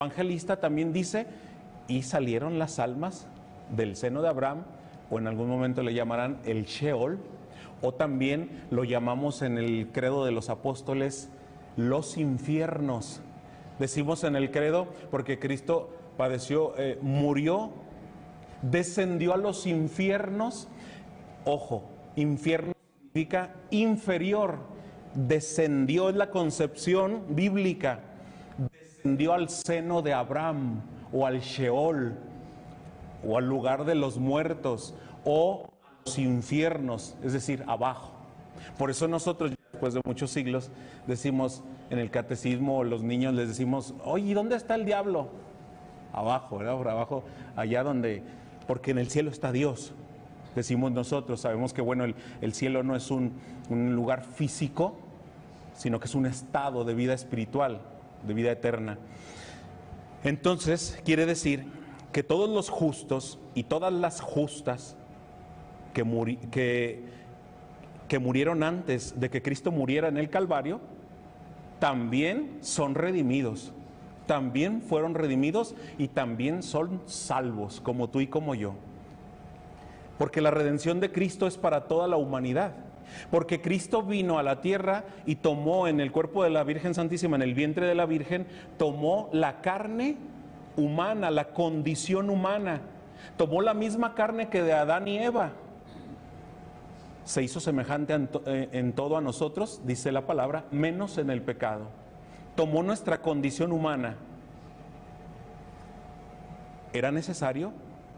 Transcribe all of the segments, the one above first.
evangelista también dice, y salieron las almas del seno de Abraham, o en algún momento le llamarán el Sheol, o también lo llamamos en el credo de los apóstoles los infiernos. Decimos en el credo porque Cristo padeció, murió, descendió a los infiernos. Ojo, infierno significa inferior. Descendió, es la concepción bíblica. Descendió al seno de Abraham, o al Sheol, o al lugar de los muertos, o a los infiernos, es decir, abajo. Por eso nosotros, después de muchos siglos, decimos en el catecismo, los niños les decimos, oye, ¿dónde está el diablo? Abajo, ¿verdad? Por abajo, allá donde, porque en el cielo está Dios. Decimos nosotros, sabemos que bueno, el cielo no es un lugar físico, sino que es un estado de vida espiritual, de vida eterna. Entonces, quiere decir que todos los justos y todas las justas que murieron antes de que Cristo muriera en el Calvario, también son redimidos, también fueron redimidos y también son salvos, como tú y como yo. Porque la redención de Cristo es para toda la humanidad. Porque Cristo vino a la tierra y tomó en el cuerpo de la Virgen Santísima, en el vientre de la Virgen, tomó la carne humana, la condición humana. Tomó la misma carne que de Adán y Eva. Se hizo semejante en todo a nosotros, dice la palabra, menos en el pecado. Tomó nuestra condición humana. Era necesario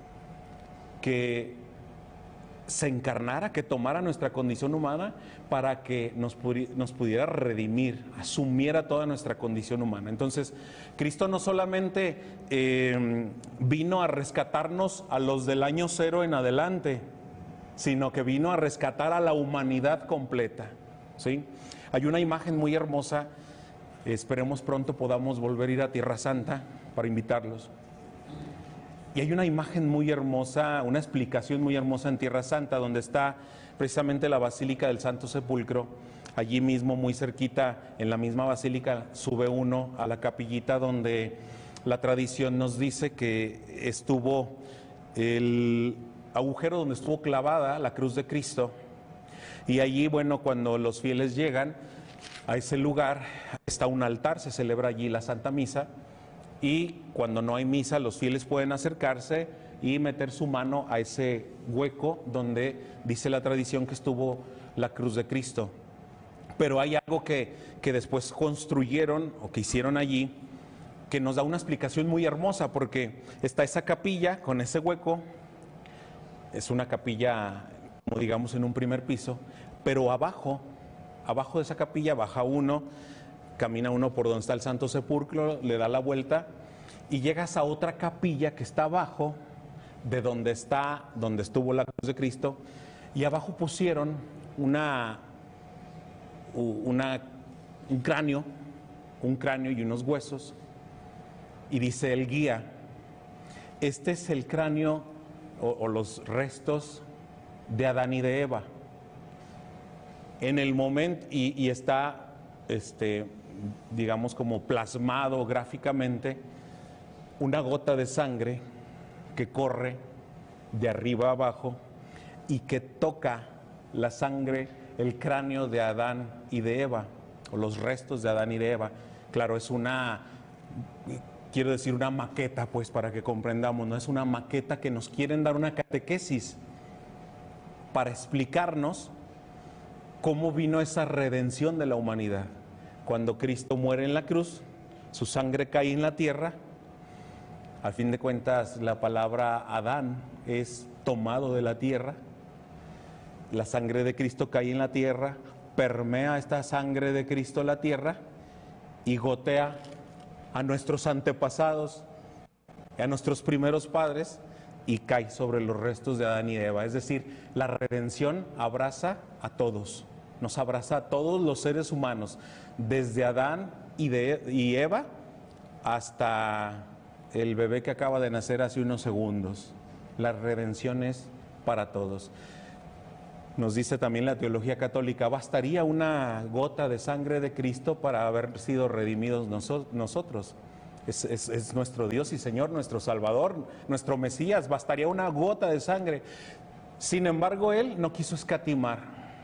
que se encarnara, que tomara nuestra condición humana para que nos pudiera redimir, asumiera toda nuestra condición humana. Entonces, Cristo no solamente vino a rescatarnos a los del año 0 en adelante, sino que vino a rescatar a la humanidad completa, ¿sí? Hay una imagen muy hermosa, esperemos pronto podamos volver a ir a Tierra Santa para invitarlos. Y hay una imagen muy hermosa, una explicación muy hermosa en Tierra Santa, donde está precisamente la Basílica del Santo Sepulcro. Allí mismo, muy cerquita, en la misma basílica, sube uno a la capillita donde la tradición nos dice que estuvo el agujero donde estuvo clavada la cruz de Cristo. Y allí, bueno, cuando los fieles llegan a ese lugar, está un altar, se celebra allí la Santa Misa. Y cuando no hay misa, los fieles pueden acercarse y meter su mano a ese hueco donde dice la tradición que estuvo la cruz de Cristo. Pero hay algo que después construyeron o que hicieron allí, que nos da una explicación muy hermosa, porque está esa capilla con ese hueco, es una capilla, como digamos, en un primer piso, pero abajo de esa capilla baja uno, camina uno por donde está el Santo Sepulcro, le da la vuelta y llegas a otra capilla que está abajo de donde estuvo la cruz de Cristo, y abajo pusieron un cráneo y unos huesos, y dice el guía, este es el cráneo o los restos de Adán y de Eva. En el momento, y está digamos como plasmado gráficamente una gota de sangre que corre de arriba a abajo y que toca la sangre, el cráneo de Adán y de Eva, o los restos de Adán y de Eva. Claro, es una maqueta, pues, para que comprendamos, no es una maqueta que nos quieren dar una catequesis para explicarnos cómo vino esa redención de la humanidad. Cuando Cristo muere en la cruz, su sangre cae en la tierra. Al fin de cuentas, la palabra Adán es tomado de la tierra. La sangre de Cristo cae en la tierra, permea esta sangre de Cristo la tierra y gotea a nuestros antepasados, a nuestros primeros padres, y cae sobre los restos de Adán y de Eva. Es decir, la redención abraza a todos. Nos abraza a todos los seres humanos, desde Adán y Eva hasta el bebé que acaba de nacer hace unos segundos. La redención es para todos. Nos dice también la teología católica, bastaría una gota de sangre de Cristo para haber sido redimidos nosotros. Es nuestro Dios y Señor, nuestro Salvador, nuestro Mesías. Bastaría una gota de sangre. Sin embargo, Él no quiso escatimar.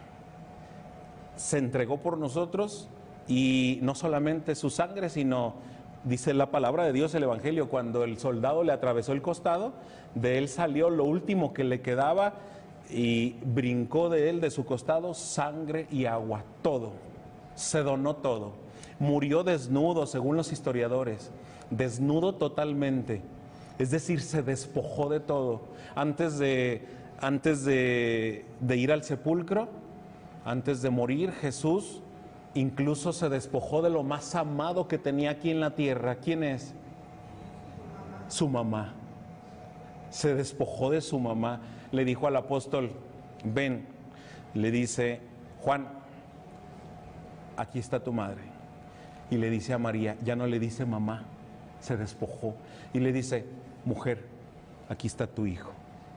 Se entregó por nosotros, y no solamente su sangre, sino, dice la palabra de Dios, el Evangelio, cuando el soldado le atravesó el costado, de él salió lo último que le quedaba y brincó de él, de su costado, sangre y agua, todo. Se donó todo. Murió desnudo, según los historiadores, desnudo totalmente. Es decir, se despojó de todo. Antes de ir al sepulcro, antes de morir, Jesús incluso se despojó de lo más amado que tenía aquí en la tierra. ¿Quién es? Su mamá. Se despojó de su mamá. Le dijo al apóstol, ven, le dice, Juan, aquí está tu madre. Y le dice a María, ya no le dice mamá, se despojó. Y le dice, mujer, aquí está tu hijo.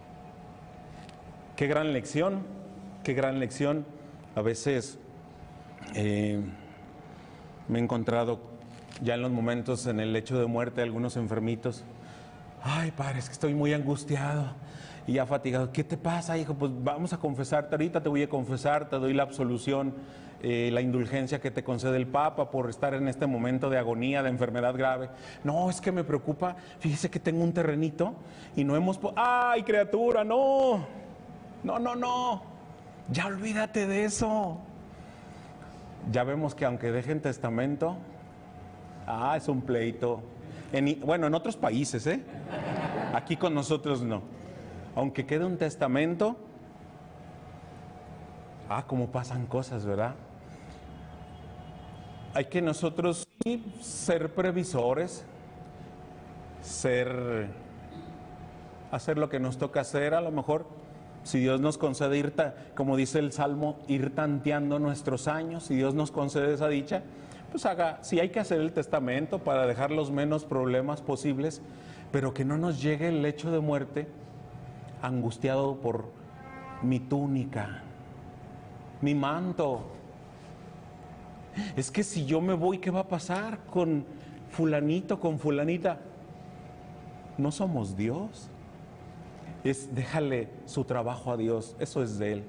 Qué gran lección, qué gran lección. A veces me he encontrado ya en los momentos en el lecho de muerte de algunos enfermitos. Ay, padre, es que estoy muy angustiado y ya fatigado. ¿Qué te pasa, hijo? Pues vamos a confesarte, ahorita te voy a confesar, te doy la absolución, la indulgencia que te concede el Papa por estar en este momento de agonía, de enfermedad grave. No, es que me preocupa, fíjese que tengo un terrenito y no hemos... ¡Ay, criatura, no! No, ya olvídate de eso. Ya vemos que aunque dejen testamento, es un pleito. En otros países, aquí con nosotros no. Aunque quede un testamento, cómo pasan cosas, ¿verdad? Hay que nosotros sí ser previsores, hacer lo que nos toca hacer. A lo mejor, si Dios nos concede ir, como dice el Salmo, ir tanteando nuestros años, si Dios nos concede esa dicha, pues si hay que hacer el testamento para dejar los menos problemas posibles, pero que no nos llegue el lecho de muerte angustiado por mi túnica, mi manto. Es que si yo me voy, ¿qué va a pasar con fulanito, con fulanita? No somos Dios. Déjale su trabajo a Dios, eso es de Él.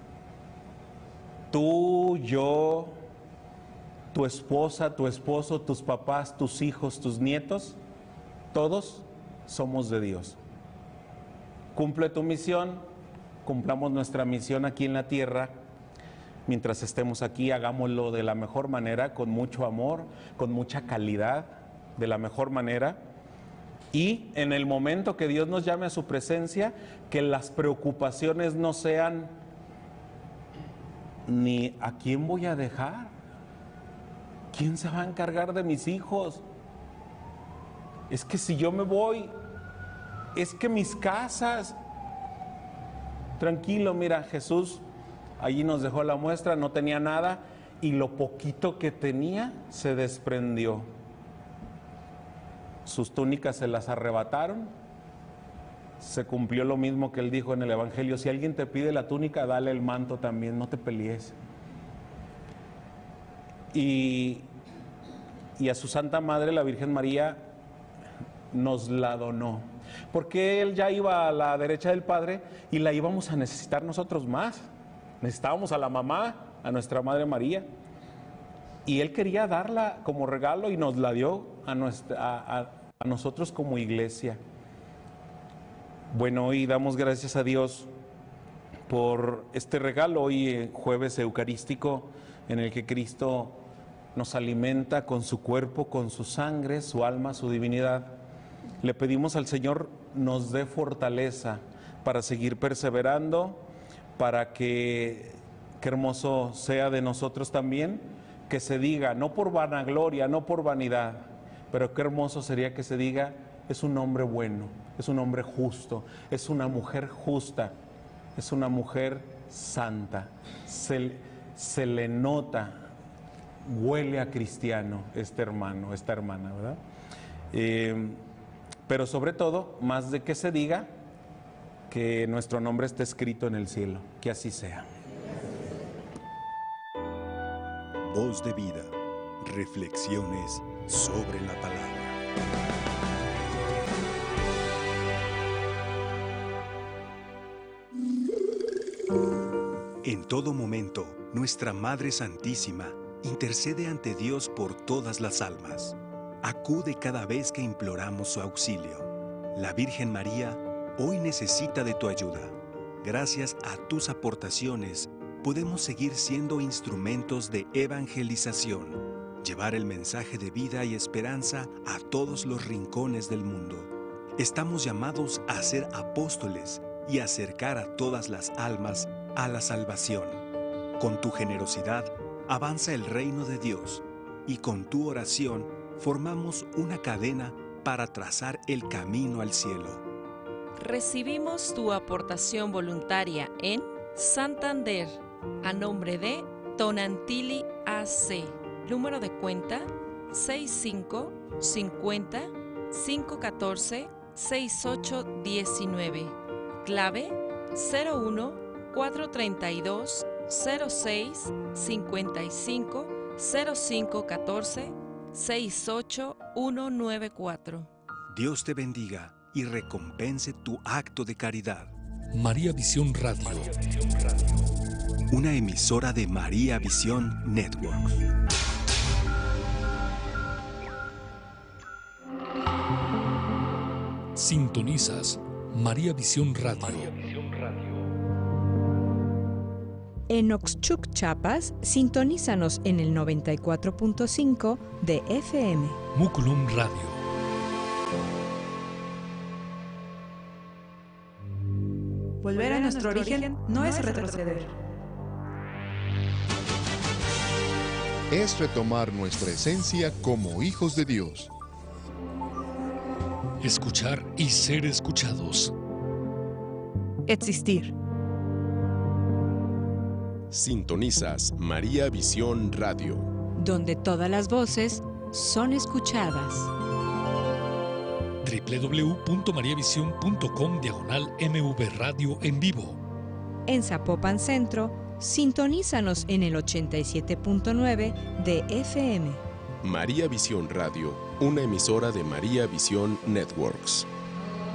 Tú, yo, tu esposa, tu esposo, tus papás, tus hijos, tus nietos, todos somos de Dios. Cumple tu misión, cumplamos nuestra misión aquí en la tierra. Mientras estemos aquí, hagámoslo de la mejor manera, con mucho amor, con mucha calidad, de la mejor manera. Y en el momento que Dios nos llame a su presencia, que las preocupaciones no sean ni a quién voy a dejar, quién se va a encargar de mis hijos, es que si yo me voy, es que mis casas. Tranquilo, mira, Jesús allí nos dejó la muestra, no tenía nada y lo poquito que tenía se desprendió. Sus túnicas se las arrebataron. Se cumplió lo mismo que él dijo en el Evangelio: si alguien te pide la túnica, dale el manto también, no te pelees. Y a su Santa Madre, la Virgen María, nos la donó, porque él ya iba a la derecha del Padre y la íbamos a necesitar nosotros más. Necesitábamos a la mamá, a nuestra Madre María, y él quería darla como regalo y nos la dio a nosotros como iglesia. Bueno, hoy damos gracias a Dios por este regalo, hoy jueves eucarístico, en el que Cristo nos alimenta con su cuerpo, con su sangre, su alma, su divinidad. Le pedimos al Señor nos dé fortaleza para seguir perseverando, para que hermoso sea de nosotros también, que se diga, no por vanagloria, no por vanidad, pero qué hermoso sería que se diga: es un hombre bueno, es un hombre justo, es una mujer justa, es una mujer santa. Se le nota, huele a cristiano este hermano, esta hermana, ¿verdad? Pero sobre todo, más de que se diga, que nuestro nombre esté escrito en el cielo, que así sea. Voz de vida, reflexiones sobre la palabra. En todo momento, nuestra Madre Santísima intercede ante Dios por todas las almas. Acude cada vez que imploramos su auxilio. La Virgen María hoy necesita de tu ayuda. Gracias a tus aportaciones, podemos seguir siendo instrumentos de evangelización, llevar el mensaje de vida y esperanza a todos los rincones del mundo. Estamos llamados a ser apóstoles y acercar a todas las almas a la salvación. Con tu generosidad avanza el reino de Dios y con tu oración formamos una cadena para trazar el camino al cielo. Recibimos tu aportación voluntaria en Santander, a nombre de Tonantili AC. Número de cuenta 6550-514-6819. Clave 01-432-06-55-0514-68194. Dios te bendiga y recompense tu acto de caridad. María Visión Radio. Una emisora de María Visión Network. Sintonizas María Visión Radio. En Oxchuc, Chiapas, sintonízanos en el 94.5 de FM. Muculum Radio. Volver a nuestro origen no es retroceder. Es retomar nuestra esencia como hijos de Dios. Escuchar y ser escuchados. Existir. Sintonizas María Visión Radio, donde todas las voces son escuchadas. www.mariavision.com/MV Radio en vivo. En Zapopan Centro, sintonízanos en el 87.9 de FM. María Visión Radio, una emisora de María Visión Networks.